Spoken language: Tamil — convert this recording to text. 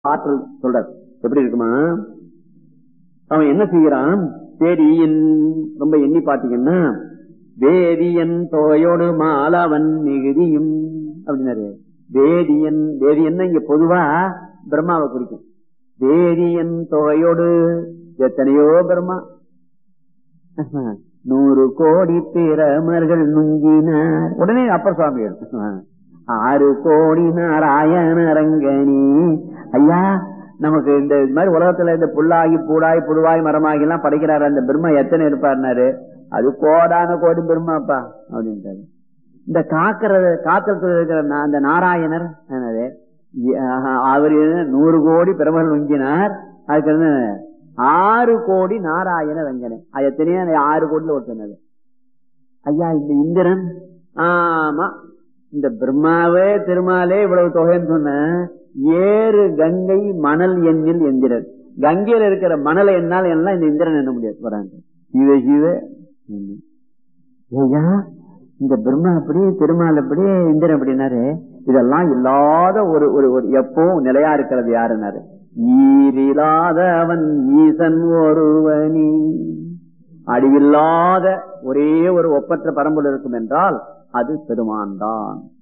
ஆற்றல் சொல்ற எப்படி இருக்குமா? அவன் என்ன செய்யறான்? தேடியின் ரொம்ப எண்ணி பாத்தீங்கன்னா, வேதியன் தோயோடு மாலவன் மிகுதியும் அப்படின்னாரு. வேதியன் வேதியன் இங்க பொதுவா பிரம்மாவை குறிக்கும். வேதியன் தொகையோடு எத்தனையோ பிரம்மா, 100 கோடி பிரமர்கள் நுங்கினார். உடனே அப்பர் சுவாமி 6 கோடி நாராயணரங்கனி. ஐயா, நமக்கு இந்த மாதிரி உலகத்துல இந்த புல்லாகி பூடாய் புழுவாய் மரமாகி எல்லாம் படைக்கிறாரு அந்த பிரம்மா எத்தனை இருப்பாருனாரு. அது கோடான கோடி பிரம்மாப்பா அப்படின்ட்டாரு. இந்த காத்திரத்துல இருக்கிற அந்த நாராயணர் அவரு 100 கோடி பிரமர்கள் நுங்கினார். அதுக்கு 6 கோடி நாராயண ரங்கனே. அது எத்தனையோ 6 கோடியில ஒருத்தனது. ஐயா, இந்த இந்திரன், ஆமா, இந்த பிரம்மாவே திருமாலே இவ்வளவு தொகைன்னு சொன்ன, ஏறு கங்கை மணல் எண்ணில் எந்திரன். கங்கையில இருக்கிற மணலை என்னால் எல்லாம் இந்த இந்திரன் என்ன முடியாது வராங்க. சிவ சிவ. ஐயா, இந்த பிரம்மா அப்படி திருமால் அப்படி இந்திரன் அப்படின்னாரு. இதெல்லாம் இல்லாத ஒரு எப்பவும் நிலையா இருக்கிறது யாருன்னாரு? ஈரில்லாத அவன் ஈசன் ஒருவனி. அடிவில்லாத ஒரே ஒரு ஒப்பற்ற பரம்பொருள் இருக்கும் என்றால் அது பெருமான் தான்.